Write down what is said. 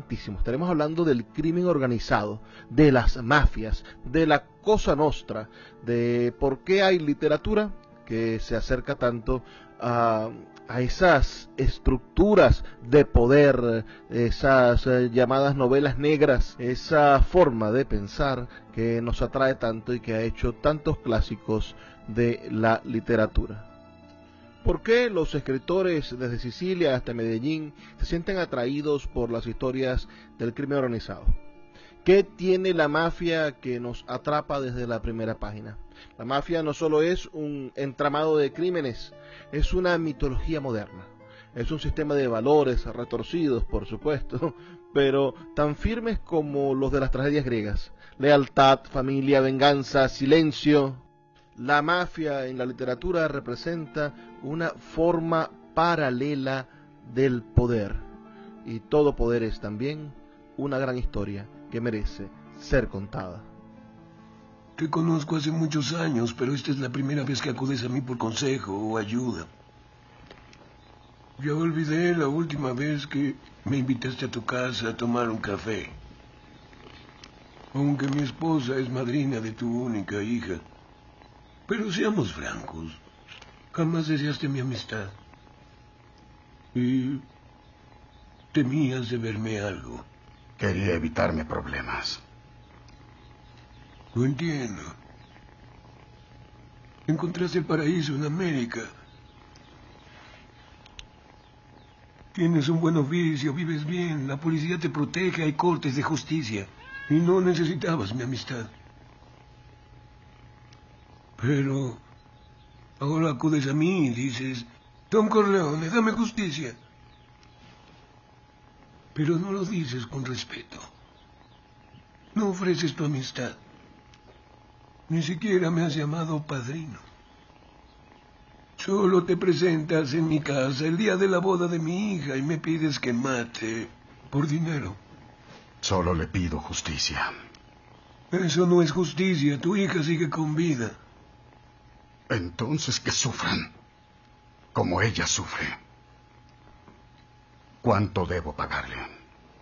importantísimo. Estaremos hablando del crimen organizado, de las mafias, de la Cosa Nostra, de por qué hay literatura que se acerca tanto a esas estructuras de poder, esas llamadas novelas negras, esa forma de pensar que nos atrae tanto y que ha hecho tantos clásicos de la literatura. ¿Por qué los escritores desde Sicilia hasta Medellín se sienten atraídos por las historias del crimen organizado? ¿Qué tiene la mafia que nos atrapa desde la primera página? La mafia no solo es un entramado de crímenes, es una mitología moderna. Es un sistema de valores retorcidos, por supuesto, pero tan firmes como los de las tragedias griegas. Lealtad, familia, venganza, silencio. La mafia en la literatura representa una forma paralela del poder. Y todo poder es también una gran historia que merece ser contada. Te conozco hace muchos años, pero esta es la primera vez que acudes a mí por consejo o ayuda. Ya olvidé la última vez que me invitaste a tu casa a tomar un café. Aunque mi esposa es madrina de tu única hija. Pero seamos francos, jamás deseaste mi amistad. Y temías de verme algo. Quería evitarme problemas. Lo entiendo. Encontraste el paraíso en América. Tienes un buen oficio, vives bien, la policía te protege, hay cortes de justicia. Y no necesitabas mi amistad. Pero ahora acudes a mí y dices, Don Corleone, dame justicia. Pero no lo dices con respeto. No ofreces tu amistad. Ni siquiera me has llamado padrino. Solo te presentas en mi casa el día de la boda de mi hija y me pides que mate por dinero. Solo le pido justicia. Eso no es justicia. Tu hija sigue con vida. Entonces que sufran, como ella sufre. ¿Cuánto debo pagarle?